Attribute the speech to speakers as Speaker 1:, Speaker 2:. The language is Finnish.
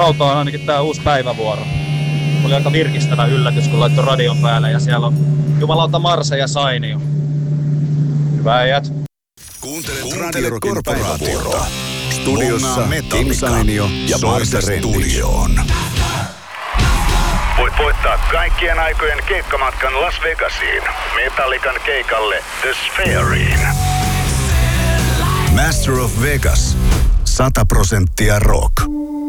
Speaker 1: Rauto on ainakin tää uusi päivävuoro. Oli aika virkistävä yllätys, kun laittoi radion päälle ja siellä on jumalauta Marse ja Sainio. Hyvä äijät.
Speaker 2: Kuuntelet Radio Rockin päivävuoroa. Studiossa Kim Sainio ja Marse Studioon.
Speaker 3: Voit voittaa kaikkien aikojen keikkamatkan Las Vegasiin, Metallican keikalle The Sphereiin.
Speaker 2: Master of Vegas. 100% rock.